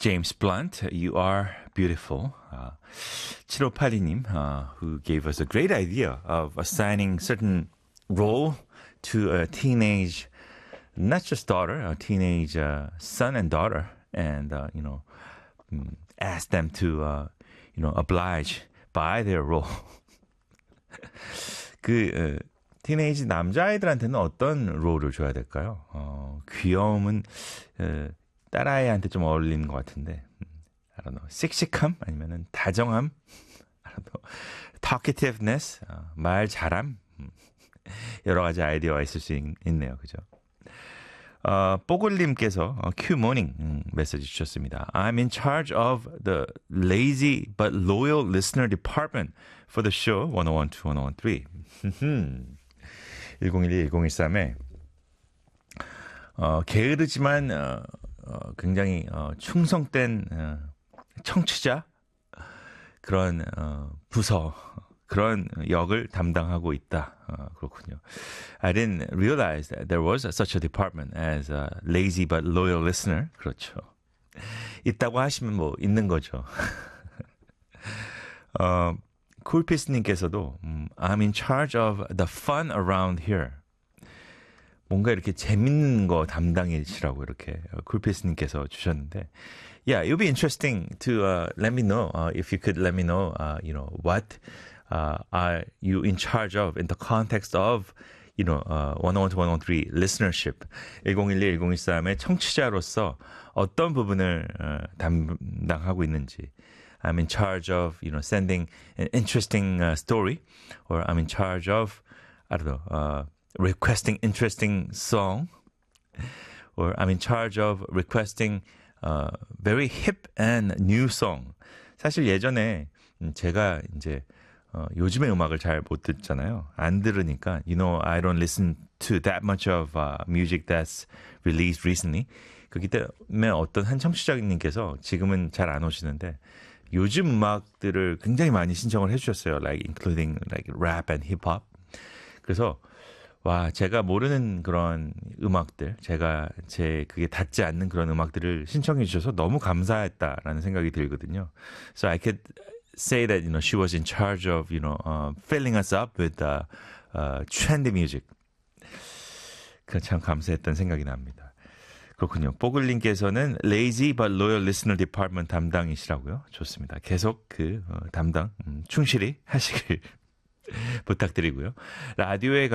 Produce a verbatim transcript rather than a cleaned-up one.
James Blunt, You Are Beautiful. Uh, 칠오팔이 님, uh, who gave us a great idea of assigning certain role to a teenage, not just daughter, a teenage uh, son and daughter, and uh, you know, um, ask them to, uh, you know, oblige by their role. 그 어, 티네이지 남자아이들한테는 어떤 롤을 줘야 될까요? 어, 귀여움은 어, 딸아이한테 좀 어울리는 것 같은데, I don't know, 씩씩함 아니면은 다정함, I don't know, talkativeness, 어, 말 잘함, 여러 가지 아이디어가 있을 수 있, 있네요, 그죠? 어, 뽀글님께서 어, 큐 모닝 음, 메시지 주셨습니다. I'm in charge of the lazy but loyal listener department for the show 백일 이, 백십삼. 일공일이, 일공일삼에 어, 게으르지만 어, 어, 굉장히 어, 충성된 어, 청취자 그런 어, 부서 그런 역을 담당하고 있다. 어, 그렇군요. I didn't realize that there was such a department as a lazy but loyal listener. 그렇죠. 있다고 하시면 뭐 있는 거죠. 어, 쿨피스님께서도 음, I'm in charge of the fun around here. 뭔가 이렇게 재밌는 거 담당이시라고 이렇게 쿨피스님께서 주셨는데, yeah, it would be interesting to uh, let me know uh, if you could let me know, uh, you know, what uh, are you in charge of in the context of, you know, uh, 백일 이, 백십삼 listenership, 일공일이, 일공일삼의 청취자로서 어떤 부분을 uh, 담당하고 있는지. I'm in charge of, you know, sending an interesting uh, story, or I'm in charge of, I don't know, uh, requesting interesting song, or I'm in charge of requesting uh, very hip and new song. 사실 예전에 제가 이제 어, 요즘의 음악을 잘 못 듣잖아요. 안 들으니까, you know, I don't listen to that much of uh, music that's released recently. 그렇기 때문에 어떤 한 청취자님께서 지금은 잘 안 오시는데 요즘 음악들을 굉장히 많이 신청을 해주셨어요. Like including like rap and hip hop. 그래서 와, 제가 모르는 그런 음악들, 제가 제 그게 닿지 않는 그런 음악들을 신청해 주셔서 너무 감사했다라는 생각이 들거든요. So I could say that, you know, she was in charge of, you know, uh, filling us up with uh, uh, trendy music. 그 참 감사했던 생각이 납니다. 그렇군요. 뽀글님께서는 lazy but loyal listener department 담당이시라고요. 좋습니다. 계속 그 어, 담당 음, 충실히 하시길 부탁드리고요. 라디오에